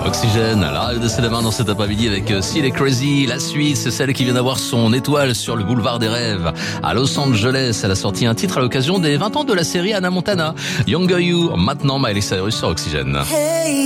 Oxygène, la radio de Cédemain dans cet après-midi avec Seal et Crazy. La suite, c'est celle qui vient d'avoir son étoile sur le boulevard des rêves à Los Angeles. Elle a sorti un titre à l'occasion des 20 ans de la série Hannah Montana. Younger You, maintenant Miley Cyrus sur Oxygène. Hey.